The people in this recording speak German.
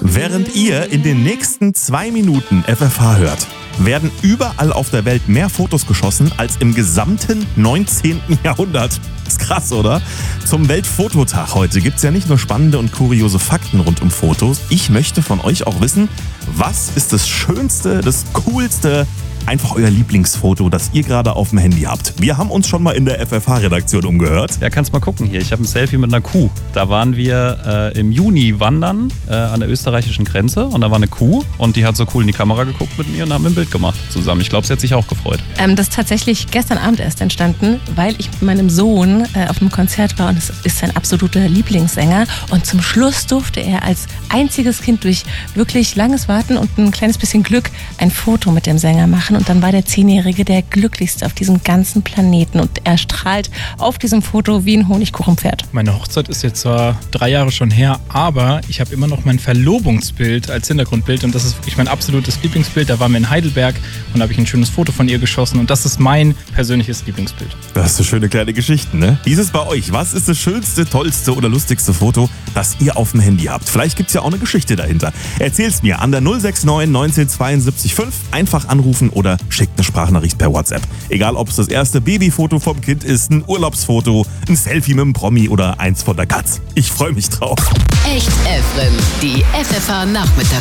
Während ihr in den nächsten 2 Minuten FFH hört, werden überall auf der Welt mehr Fotos geschossen als im gesamten 19. Jahrhundert. Ist krass, oder? Zum Weltfototag heute gibt es ja nicht nur spannende und kuriose Fakten rund um Fotos. Ich möchte von euch auch wissen, was ist das Schönste, das Coolste, einfach euer Lieblingsfoto, das ihr gerade auf dem Handy habt. Wir haben uns schon mal in der FFH-Redaktion umgehört. Ja, kannst mal gucken hier. Ich habe ein Selfie mit einer Kuh. Da waren wir im Juni wandern an der österreichischen Grenze und da war eine Kuh und die hat so cool in die Kamera geguckt mit mir und haben ein Bild gemacht zusammen. Ich glaube, sie hat sich auch gefreut. Das ist tatsächlich gestern Abend erst entstanden, weil ich mit meinem Sohn auf einem Konzert war und es ist sein absoluter Lieblingssänger und zum Schluss durfte er als einziges Kind durch wirklich langes Warten und ein kleines bisschen Glück ein Foto mit dem Sänger machen. Und dann war der 10-Jährige der glücklichste auf diesem ganzen Planeten und er strahlt auf diesem Foto wie ein Honigkuchenpferd. Meine Hochzeit ist jetzt zwar 3 Jahre schon her, aber ich habe immer noch mein Verlobungsbild als Hintergrundbild und das ist wirklich mein absolutes Lieblingsbild. Da waren wir in Heidelberg und da habe ich ein schönes Foto von ihr geschossen und das ist mein persönliches Lieblingsbild. Das ist so schöne kleine Geschichten, ne? Wie ist es bei euch? Was ist das schönste, tollste oder lustigste Foto, das ihr auf dem Handy habt? Vielleicht gibt es ja auch eine Geschichte dahinter. Erzähl's mir an der 069 1972 5. Einfach anrufen oder schickt eine Sprachnachricht per WhatsApp. Egal, ob es das erste Babyfoto vom Kind ist, ein Urlaubsfoto, ein Selfie mit einem Promi oder eins von der Katz. Ich freue mich drauf. Echt FM, die FFH Nachmittags